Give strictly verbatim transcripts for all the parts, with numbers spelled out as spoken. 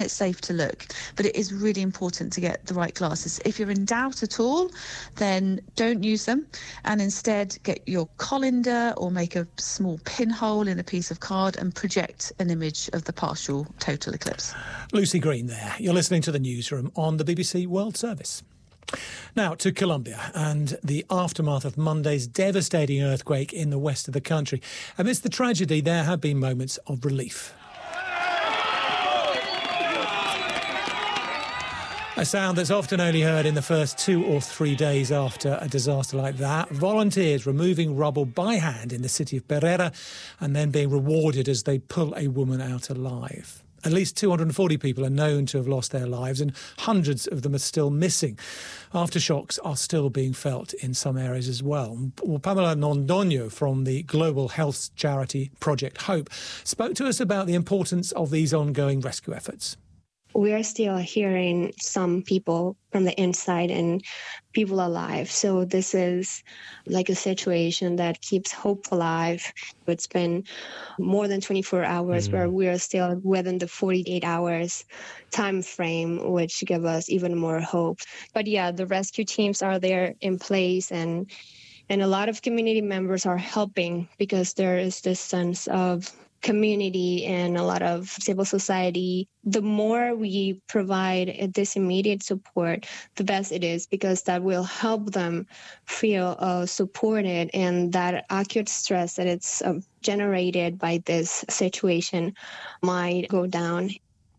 it's safe to look. But it is really important to get the right glasses. If you're in doubt at all, then don't use them, and instead get your colander or make a small pinhole in a piece of card and project an image of the partial total eclipse. Lucy Green there. You're listening to the Newsroom on the B B C World Service. Now to Colombia and the aftermath of Monday's devastating earthquake in the west of the country. Amidst the tragedy, there have been moments of relief. A sound that's often only heard in the first two or three days after a disaster like that. Volunteers removing rubble by hand in the city of Pereira and then being rewarded as they pull a woman out alive. At least two hundred forty people are known to have lost their lives and hundreds of them are still missing. Aftershocks are still being felt in some areas as well. Well, Pamela Nondonio from the global health charity Project Hope spoke to us about the importance of these ongoing rescue efforts. We are still hearing some people from the inside and people alive. So this is like a situation that keeps hope alive. It's been more than twenty-four hours mm-hmm. where we are still within the forty-eight hours time frame, which give us even more hope. But yeah, the rescue teams are there in place, and and a lot of community members are helping because there is this sense of community and a lot of civil society. The more we provide this immediate support, the best it is, because that will help them feel uh, supported, and that acute stress that it's uh, generated by this situation might go down.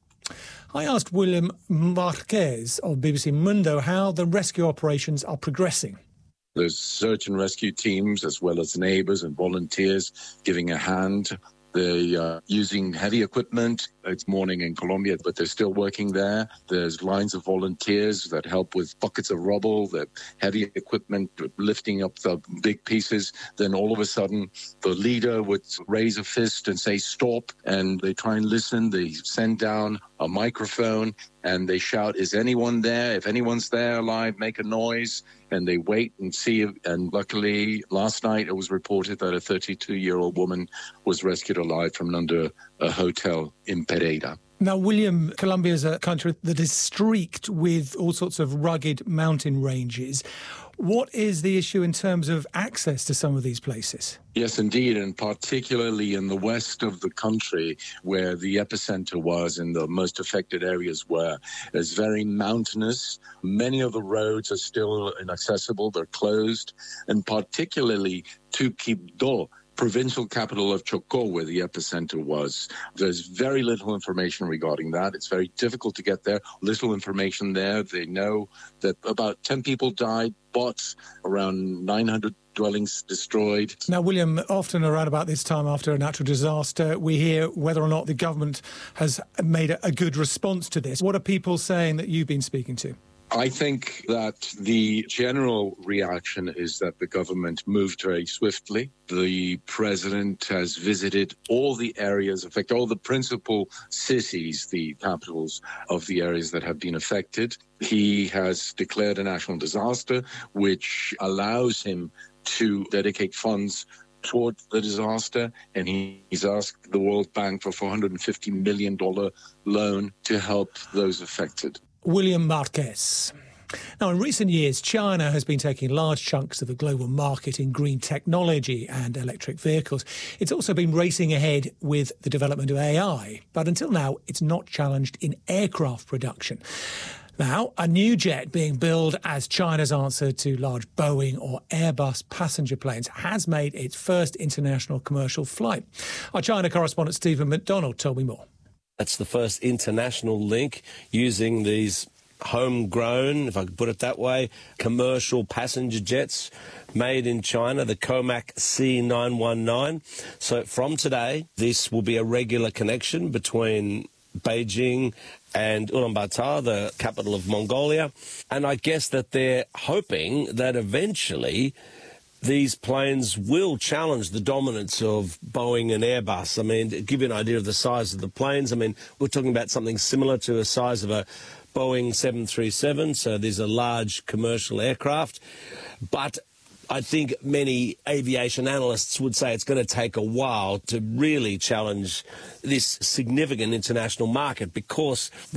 I asked William Marquez of B B C Mundo how the rescue operations are progressing. There's search and rescue teams as well as neighbours and volunteers giving a hand. They're uh, using heavy equipment. It's morning in Colombia, but they're still working there. There's lines of volunteers that help with buckets of rubble, the heavy equipment, lifting up the big pieces. Then all of a sudden, the leader would raise a fist and say, stop. And they try and listen. They send down a microphone and they shout, is anyone there? If anyone's there alive, make a noise. And they wait and see. And luckily, last night it was reported that a thirty-two-year-old woman was rescued alive from under a hotel in Pereira. Now, William, Colombia is a country that is streaked with all sorts of rugged mountain ranges. What is the issue in terms of access to some of these places? Yes, indeed, and particularly in the west of the country where the epicenter was and the most affected areas were. It's very mountainous. Many of the roads are still inaccessible. They're closed, and particularly to Quibdó, provincial capital of Chocó, where the epicenter was. There's very little information regarding that. It's very difficult to get there. Little information there. They know that about ten people died, but around nine hundred dwellings destroyed. Now, William, often around about this time after a natural disaster, we hear whether or not the government has made a, a good response to this. What are people saying that you've been speaking to? I think that the general reaction is that the government moved very swiftly. The president has visited all the areas, in fact, all the principal cities, the capitals of the areas that have been affected. He has declared a national disaster, which allows him to dedicate funds toward the disaster, and he's asked the World Bank for four hundred fifty million dollars loan to help those affected. William Marquez. Now, in recent years, China has been taking large chunks of the global market in green technology and electric vehicles. It's also been racing ahead with the development of A I, but until now, it's not challenged in aircraft production. Now, a new jet being built as China's answer to large Boeing or Airbus passenger planes has made its first international commercial flight. Our China correspondent Stephen McDonald told me more. That's the first international link using these homegrown, if I could put it that way, commercial passenger jets made in China, the Comac C nine one nine. So from today, this will be a regular connection between Beijing and Ulaanbaatar, the capital of Mongolia. And I guess that they're hoping that eventually these planes will challenge the dominance of Boeing and Airbus. I mean, to give you an idea of the size of the planes, I mean, we're talking about something similar to the size of a Boeing seven thirty-seven, so these are large commercial aircraft. But I think many aviation analysts would say it's going to take a while to really challenge this significant international market because